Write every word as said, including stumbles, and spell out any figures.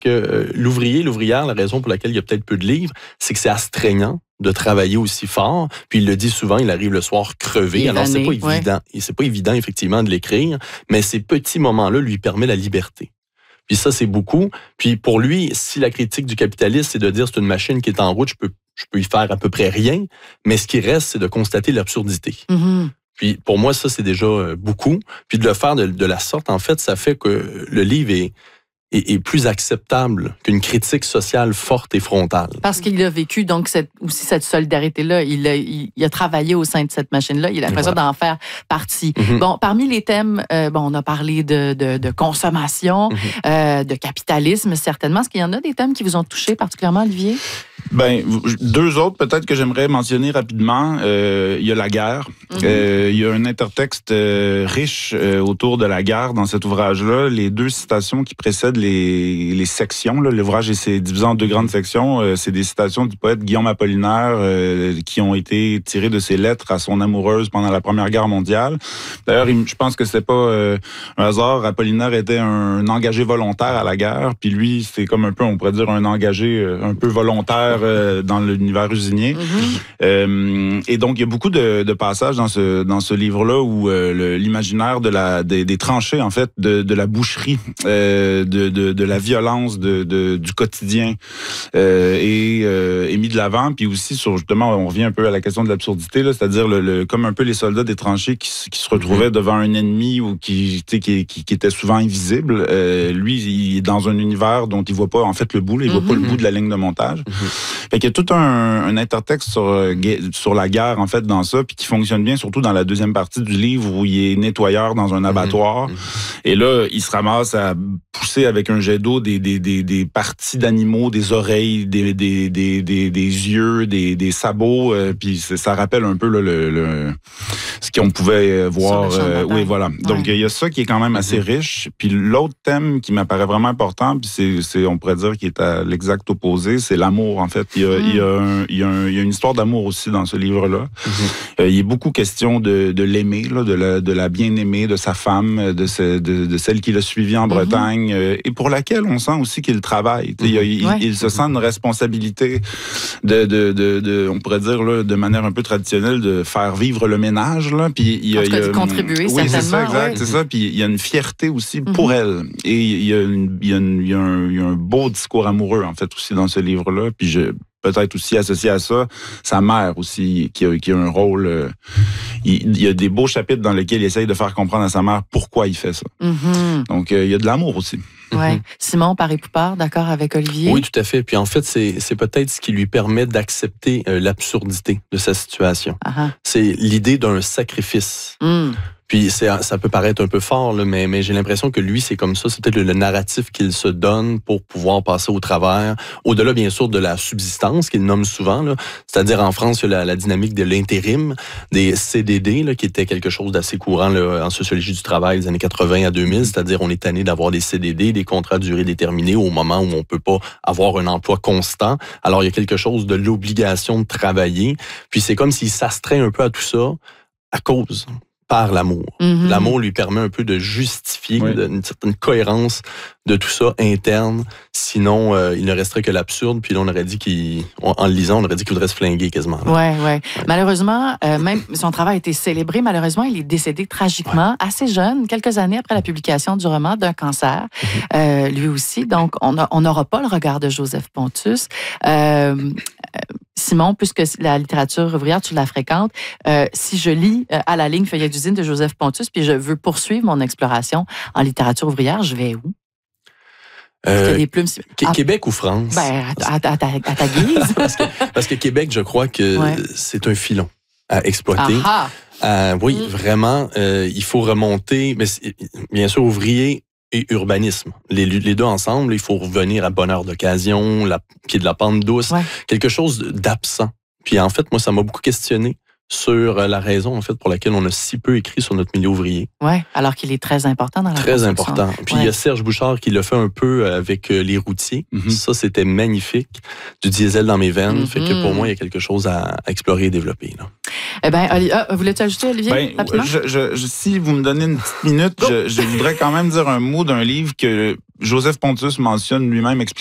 que euh, l'ouvrier, l'ouvrière, la raison pour laquelle il y a peut-être peu de livres, c'est que c'est astreignant de travailler aussi fort. Puis il le dit souvent, il arrive le soir crevé. Alors c'est pas évident, ouais. c'est pas évident effectivement de l'écrire, mais ces petits moments-là lui permettent la liberté. Puis ça, c'est beaucoup. Puis pour lui, si la critique du capitalisme, c'est de dire c'est une machine qui est en route, je peux, je peux y faire à peu près rien, mais ce qui reste, c'est de constater l'absurdité. Mm-hmm. Puis pour moi, ça, c'est déjà beaucoup. Puis de le faire de, de la sorte, en fait, ça fait que le livre est, est, est plus acceptable qu'une critique sociale forte et frontale. Parce qu'il a vécu donc cette, aussi cette solidarité-là. Il a, il, il a travaillé au sein de cette machine-là. Il a l'impression voilà. d'en faire partie. Mm-hmm. Bon, parmi les thèmes, euh, bon, on a parlé de, de, de consommation, mm-hmm. euh, de capitalisme, certainement. Est-ce qu'il y en a des thèmes qui vous ont touché particulièrement, Olivier? Ben, deux autres peut-être que j'aimerais mentionner rapidement. Euh, il y a la guerre. Mm-hmm. Euh, il y a un intertexte euh, riche euh, autour de la guerre dans cet ouvrage-là. Les deux citations qui précèdent les, les sections, là, l'ouvrage est divisé en deux grandes sections. Euh, c'est des citations du poète Guillaume Apollinaire euh, qui ont été tirées de ses lettres à son amoureuse pendant la Première Guerre mondiale. D'ailleurs, je pense que c'est pas euh, un hasard. Apollinaire était un engagé volontaire à la guerre, puis lui, c'est comme un peu, on pourrait dire, un engagé euh, un peu volontaire dans l'univers usinier. Mm-hmm. Euh, et donc, il y a beaucoup de, de passages dans ce, dans ce livre-là où euh, le, l'imaginaire de la, des, des tranchées, en fait, de, de la boucherie, euh, de, de, de la violence de, de, du quotidien euh, est, euh, est mis de l'avant. Puis aussi, sur, justement, on revient un peu à la question de l'absurdité, là, c'est-à-dire le, le, comme un peu les soldats des tranchées qui, qui se retrouvaient mm-hmm. devant un ennemi ou qui, qui, qui, qui était souvent invisible. Euh, lui, il est dans un univers dont il voit pas, en fait, le bout. Là, il mm-hmm. voit pas le bout de la ligne de montage. Mm-hmm. Fait qu'il y a tout un, un intertexte sur, sur la guerre, en fait, dans ça, puis qui fonctionne bien, surtout dans la deuxième partie du livre où il est nettoyeur dans un abattoir. Mmh. Et là, il se ramasse à pousser avec un jet d'eau des, des, des, des parties d'animaux, des oreilles, des, des, des, des, des yeux, des, des sabots, euh, puis ça rappelle un peu là, le, le, ce qu'on pouvait voir. Euh, oui, voilà. Ouais. Donc, il y a ça qui est quand même assez mmh. riche. Puis l'autre thème qui m'apparaît vraiment important, puis c'est, c'est, on pourrait dire, qui est à l'exact opposé, c'est l'amour, en fait. Il y a, mmh. il y a, un, il y a, un, il y a une histoire d'amour aussi dans ce livre-là. Mmh. Euh, il y a beaucoup question de, de l'aimer, là, de la, de la bien-aimée, de sa femme, de, ce, de, de celle qui l'a suivi en mmh. Bretagne, euh, et pour laquelle on sent aussi qu'il travaille. Mmh. Il, il, ouais. il se sent une responsabilité de, de, de, de, on pourrait dire là, de manière un peu traditionnelle, de faire vivre le ménage. Là. Puis il y a, en tout cas, il y a, de contribuer, oui, certainement. c'est ça, exact, ouais. c'est ça. Puis il y a une fierté aussi mmh. pour elle. Et il y a, une, il y a, une, il y a, un, il y a un beau discours amoureux, en fait, aussi dans ce livre-là. Puis je peut-être aussi associé à ça, sa mère aussi, qui a, qui a un rôle... Euh, il, il y a des beaux chapitres dans lesquels il essaye de faire comprendre à sa mère pourquoi il fait ça. Mm-hmm. Donc, euh, il y a de l'amour aussi. Oui. Mm-hmm. Simon Paré-Poupard, d'accord avec Olivier? Oui, tout à fait. Puis en fait, c'est, c'est peut-être ce qui lui permet d'accepter euh, l'absurdité de sa situation. Uh-huh. C'est l'idée d'un sacrifice. Mm. Puis c'est, ça peut paraître un peu fort, là, mais, mais j'ai l'impression que lui, c'est comme ça. C'est peut-être le, le narratif qu'il se donne pour pouvoir passer au travers. Au-delà, bien sûr, de la subsistance qu'il nomme souvent. Là. C'est-à-dire, en France, il y a la, la dynamique de l'intérim, des C D D, là, qui était quelque chose d'assez courant là, en sociologie du travail des années quatre-vingts à deux mille. C'est-à-dire, on est tanné d'avoir des C D D, des contrats à durée déterminée, au moment où on peut pas avoir un emploi constant. Alors, il y a quelque chose de l'obligation de travailler. Puis c'est comme s'il s'astreint un peu à tout ça à cause... par l'amour. Mm-hmm. L'amour lui permet un peu de justifier oui. de, une certaine cohérence de tout ça interne. Sinon, euh, il ne resterait que l'absurde. Puis là, on aurait dit qu'il, en le lisant, on aurait dit qu'il voudrait se flinguer quasiment. Oui, oui. Ouais. Malheureusement, euh, même son travail a été célébré. Malheureusement, il est décédé tragiquement, ouais. assez jeune, quelques années après la publication du roman, d'un cancer, mm-hmm. euh, lui aussi. Donc, on n'aura pas le regard de Joseph Pontus. Euh, Simon, puisque la littérature ouvrière, tu la fréquentes, euh, si je lis euh, à la ligne Feuillet d'usine de Joseph Pontus, puis je veux poursuivre mon exploration en littérature ouvrière, je vais où? Euh, des plumes... ah, Québec ou France? Ben, à, à, à, ta, à ta guise. parce, que, parce que Québec, je crois que ouais. c'est un filon à exploiter. Ah euh, oui, mm. vraiment, euh, il faut remonter, mais bien sûr, ouvrier et urbanisme. Les, les deux ensemble, il faut revenir à Bonheur d'occasion, la, qui est de la pente douce, ouais. quelque chose d'absent. Puis en fait, moi, ça m'a beaucoup questionné sur la raison, en fait, pour laquelle on a si peu écrit sur notre milieu ouvrier. Oui, alors qu'il est très important dans la Très important. Puis ouais. il y a Serge Bouchard qui l'a fait un peu avec les routiers. Mm-hmm. Ça, c'était magnifique. Du diesel dans mes veines. Mm-hmm. Fait que pour moi, il y a quelque chose à explorer et développer. Là. Eh bien, ah, voulais-tu ajouter, Olivier? Ben, je, je, je, si vous me donnez une petite minute, je, je voudrais quand même dire un mot d'un livre que Joseph Pontus mentionne lui-même